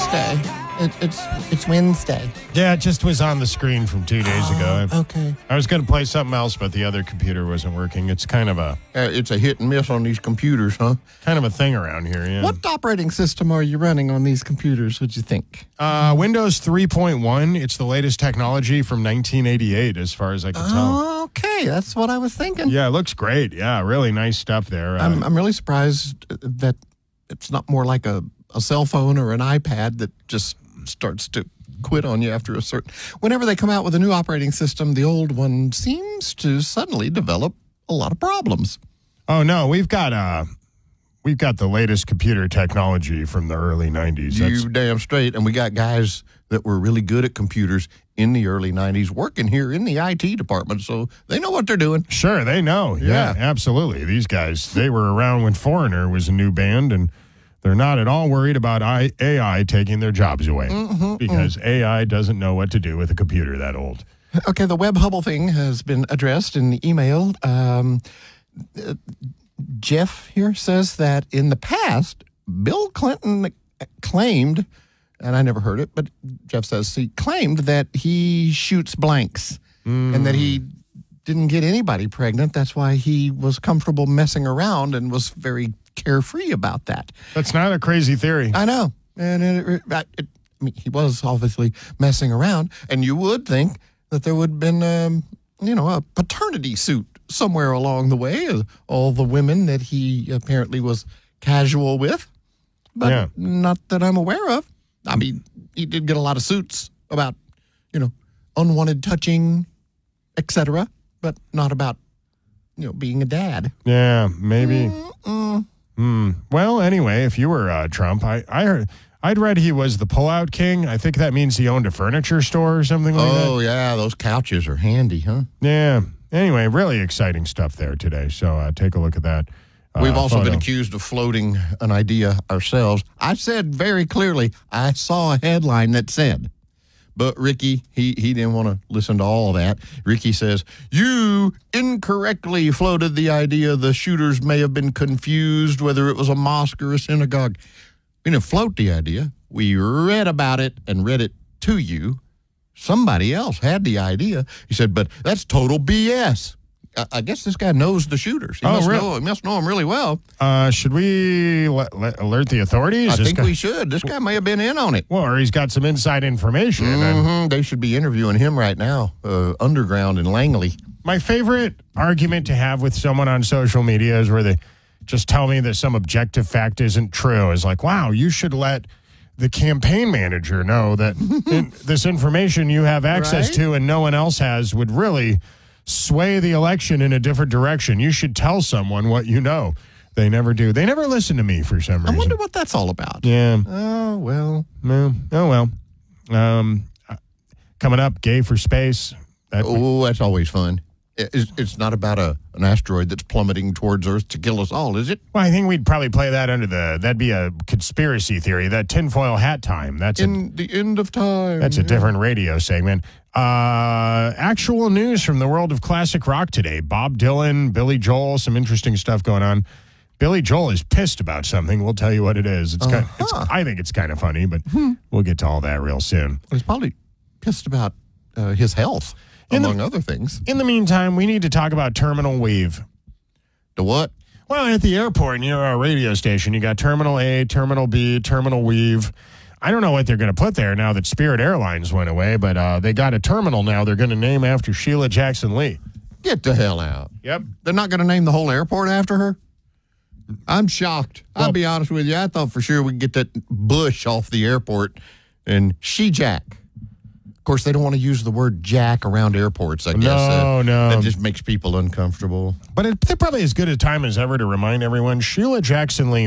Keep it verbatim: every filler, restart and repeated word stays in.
Wednesday. It, it's it's Wednesday. Yeah, it just was on the screen from two days Oh, ago. okay. I was going to play something else, but the other computer wasn't working. It's kind of a Uh, it's a hit and miss on these computers, huh? kind of a thing around here. Yeah. What operating system are you running on these computers, would you think? Uh, Windows three point one. It's the latest technology from nineteen eighty-eight, as far as I can tell. Okay, that's what I was thinking. Yeah, it looks great. Yeah, really nice stuff there. Uh, I'm, I'm really surprised that it's not more like a, a cell phone or an iPad that just starts to quit on you after a certain... Whenever they come out with a new operating system, the old one seems to suddenly develop a lot of problems. oh no, we've got uh, we've got the latest computer technology from the early nineties. That's, You damn straight. And we got guys that were really good at computers in the early nineties working here in the I T department, so they know what they're doing. Sure, they know. Yeah, Yeah. absolutely. These guys, they were around when Foreigner was a new band, and they're not at all worried about I- A I taking their jobs away Mm-hmm, because A I doesn't know what to do with a computer that old. Okay, the Web Hubble thing has been addressed in the email. Um, uh, Jeff here says that in the past, Bill Clinton claimed, and I never heard it, but Jeff says he claimed that he shoots blanks and that he didn't get anybody pregnant. That's why he was comfortable messing around and was very carefree about that. That's not a crazy theory. I know. And it, it, it, I mean, he was obviously messing around, and you would think that there would have been, um, you know, a paternity suit somewhere along the way, uh, all the women that he apparently was casual with, but Yeah. not that I'm aware of. I mean, he did get a lot of suits about, you know, unwanted touching, et cetera, but not about, you know, being a dad. Yeah, maybe. Mm-mm. Hmm. Well, anyway, if you were uh, Trump, I, I heard, I'd read he was the pullout king. I think that means he owned a furniture store or something like that. Oh, yeah, those couches are handy, huh? Yeah. Anyway, really exciting stuff there today. So uh, take a look at that. Uh, We've also photo. been accused of floating an idea ourselves. I said very clearly, I saw a headline that said, but Ricky, he, he didn't want to listen to all that. Ricky says, you incorrectly floated the idea the shooters may have been confused whether it was a mosque or a synagogue. We didn't float the idea. We read about it and read it to you. Somebody else had the idea. He said, but that's total B S. I, I guess this guy knows the shooters. He, Oh, must, really? know, he must know them really well. Uh, should we le- le- alert the authorities? I This think guy- we should. This guy may have been in on it. Well, or he's got some inside information. And hmm They should be interviewing him right now, uh, underground in Langley. my favorite argument to have with someone on social media is where they just tell me that some objective fact isn't true. Is like, wow, you should let the campaign manager know that in, this information you have access Right? to and no one else has would really sway the election in a different direction. You should tell someone what you know. They never do. They never listen to me for some I reason. wonder what that's all about. Yeah. Oh, well. No. Oh, well. Um, uh, coming up, Gay for Space. That, Oh, that's always fun. It's, it's not about a an asteroid that's plummeting towards Earth to kill us all, is it? Well, I think we'd probably play that under the, that'd be a conspiracy theory, that tinfoil hat time. That's a, In the end of time. that's a different radio segment. Uh, actual news from the world of classic rock today. Bob Dylan, Billy Joel, some interesting stuff going on. Billy Joel is pissed about something. We'll tell you what it is. It's, kind, it's Uh-huh. I think it's kind of funny, but we'll get to all that real soon. He's probably pissed about uh, his health, In the- among other things. In the meantime, we need to talk about Terminal Weave. The what? Well, at the airport, near our radio station, you got Terminal A, Terminal B, Terminal Weave. I don't know what they're going to put there now that Spirit Airlines went away, but uh, they got a terminal now they're going to name after Sheila Jackson Lee. Get the hell out. Yep. They're not going to name the whole airport after her? I'm shocked. Well- I'll be honest with you. I thought for sure we'd get that Bush off the airport and she Jack. Of course, they don't want to use the word Jack around airports, I guess. No, Uh, no. That just makes people uncomfortable. But it, they're probably as good a time as ever to remind everyone Sheila Jackson Lee